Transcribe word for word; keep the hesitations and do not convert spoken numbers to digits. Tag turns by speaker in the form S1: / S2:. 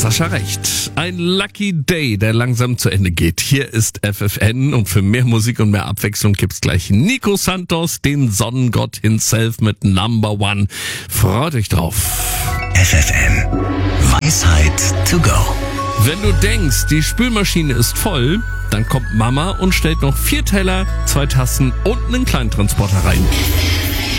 S1: Sascha recht. Ein Lucky Day, der langsam zu Ende geht. Hier ist F F N und für mehr Musik und mehr Abwechslung gibt's gleich Nico Santos, den Sonnengott himself mit Number One. Freut euch drauf.
S2: F F N. Weisheit to go.
S1: Wenn du denkst, die Spülmaschine ist voll, dann kommt Mama und stellt noch vier Teller, zwei Tassen und einen Kleintransporter rein.